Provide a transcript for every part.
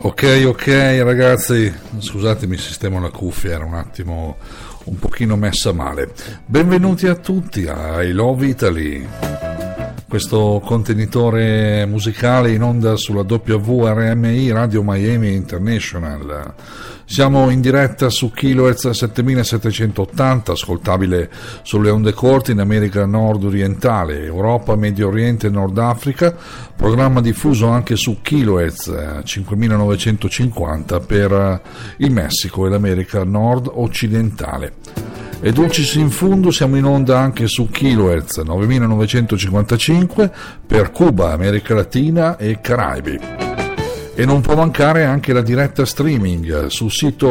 Ok ragazzi, scusatemi, sistemo la cuffia, era un attimo un pochino messa male. Benvenuti a tutti a I Love Italy, questo contenitore musicale in onda sulla WRMI Radio Miami International. Siamo in diretta su kHz 7780, ascoltabile sulle onde corte in America nord-orientale, Europa, Medio Oriente e Nord Africa, programma diffuso anche su kHz 5950 per il Messico e l'America nord-occidentale. E dulcis in fundo siamo in onda anche su kHz 9955 per Cuba, America Latina e Caraibi. E non può mancare anche la diretta streaming sul sito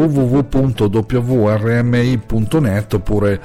www.wrmi.net oppure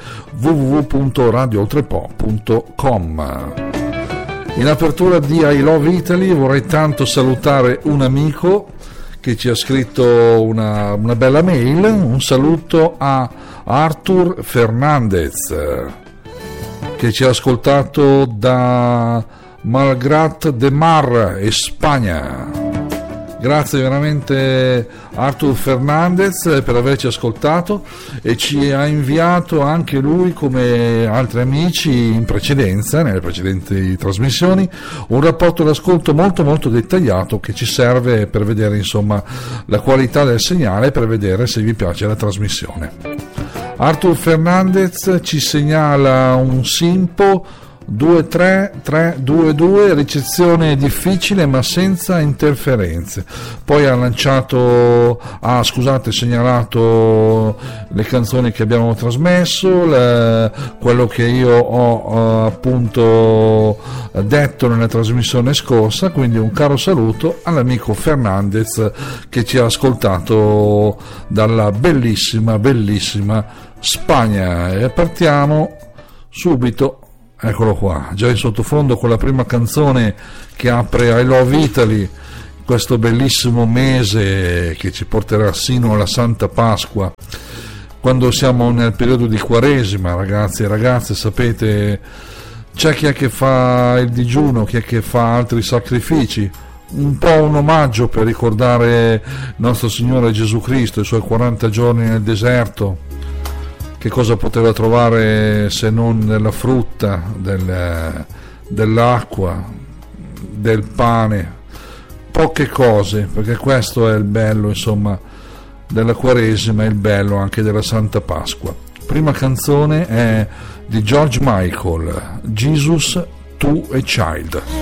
www.radiooltrepo.com. In apertura di I Love Italy vorrei tanto salutare un amico che ci ha scritto una bella mail. Un saluto a Artur Fernandez, che ci ha ascoltato da Malgrat de Mar, Spagna. Grazie veramente Artur Fernandez per averci ascoltato, e ci ha inviato anche lui, come altri amici in precedenza, nelle precedenti trasmissioni, un rapporto d'ascolto molto dettagliato che ci serve per vedere insomma la qualità del segnale, per vedere se vi piace la trasmissione. Artur Fernandez ci segnala un Simpo 23322, ricezione difficile ma senza interferenze. Poi segnalato le canzoni che abbiamo trasmesso, quello che io ho appunto detto nella trasmissione scorsa, quindi un caro saluto all'amico Fernandez che ci ha ascoltato dalla bellissima Spagna. E partiamo subito. Eccolo qua, già in sottofondo con la prima canzone che apre I Love Italy, questo bellissimo mese che ci porterà sino alla Santa Pasqua, quando siamo nel periodo di Quaresima. Ragazzi e ragazze, sapete, c'è chi è che fa il digiuno, chi è che fa altri sacrifici, un po' un omaggio per ricordare nostro Signore Gesù Cristo, i suoi 40 giorni nel deserto. Che cosa poteva trovare se non nella frutta, dell'acqua, del pane, poche cose, perché questo è il bello insomma della Quaresima, è il bello anche della Santa Pasqua. Prima canzone è di George Michael, Jesus to a Child.